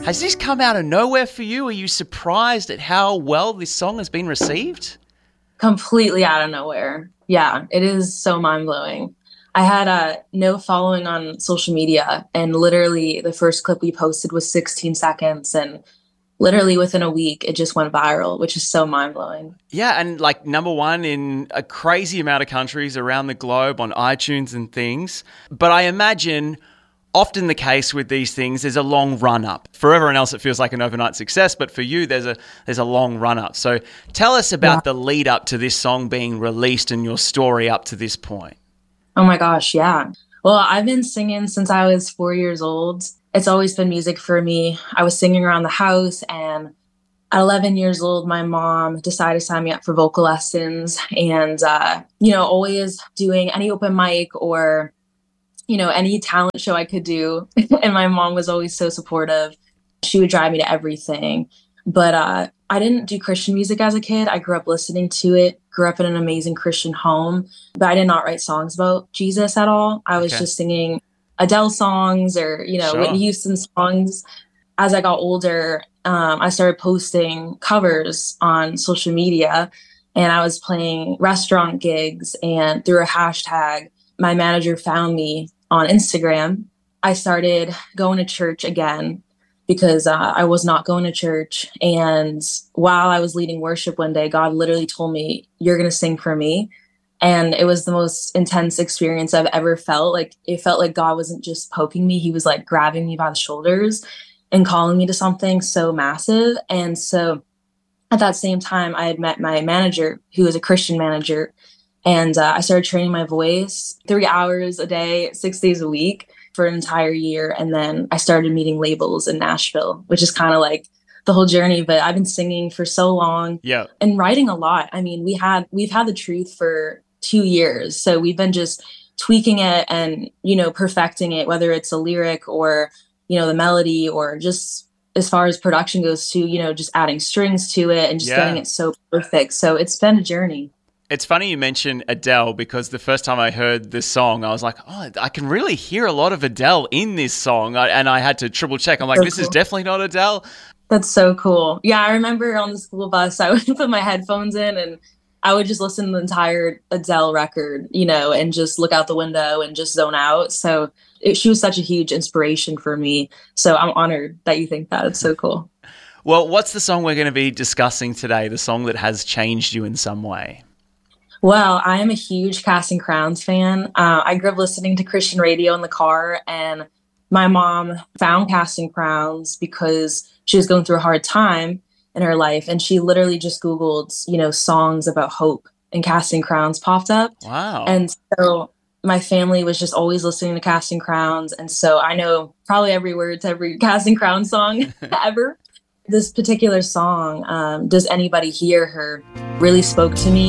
Has this come out of nowhere for you? Are you surprised at how well this song has been received? Completely out of nowhere. Yeah, it is so mind-blowing. I had no following on social media, and literally the first clip we posted was 16 seconds, and literally within a week it just went viral, which is so mind-blowing. Yeah, and like number one in a crazy amount of countries around the globe on iTunes and things. But I imagine often the case with these things, there's a long run-up. For everyone else, it feels like an overnight success, but for you, there's a long run-up. So tell us about the lead-up to this song being released and your story up to this point. Oh my gosh, yeah. Well, I've been singing since I was 4 years old. It's always been music for me. I was singing around the house, and at 11 years old, my mom decided to sign me up for vocal lessons, and, always doing any open mic or any talent show I could do. And my mom was always so supportive. She would drive me to everything. But I didn't do Christian music as a kid. I grew up listening to it, grew up in an amazing Christian home, but I did not write songs about Jesus at all. I was just singing Adele songs or, Whitney Houston songs. As I got older, I started posting covers on social media, and I was playing restaurant gigs, and through a hashtag, my manager found me on Instagram. I started going to church again because I was not going to church. And while I was leading worship one day, God literally told me, "You're going to sing for me." And it was the most intense experience I've ever felt. Like, it felt like God wasn't just poking me. He was like grabbing me by the shoulders and calling me to something so massive. And so at that same time, I had met my manager, who was a Christian manager. And I started training my voice 3 hours a day, 6 days a week for an entire year. And then I started meeting labels in Nashville, which is kind of like the whole journey. But I've been singing for so long and writing a lot. I mean, we've had the truth for 2 years. So we've been just tweaking it and, perfecting it, whether it's a lyric or, the melody, or just as far as production goes to, just adding strings to it and just getting it so perfect. So it's been a journey. It's funny you mention Adele, because the first time I heard this song, I was like, oh, I can really hear a lot of Adele in this song. And I had to triple check. I'm like, this is definitely not Adele. That's so cool. Yeah, I remember on the school bus, I would put my headphones in and I would just listen to the entire Adele record, and just look out the window and just zone out. So she was such a huge inspiration for me. So I'm honored that you think that. It's so cool. Well, what's the song we're going to be discussing today, the song that has changed you in some way? Well, I am a huge Casting Crowns fan. I grew up listening to Christian radio in the car, and my mom found Casting Crowns because she was going through a hard time in her life, and she literally just Googled, songs about hope, and Casting Crowns popped up. Wow. And so my family was just always listening to Casting Crowns, and so I know probably every word to every Casting Crowns song ever. This particular song, Does Anybody Hear Her, really spoke to me.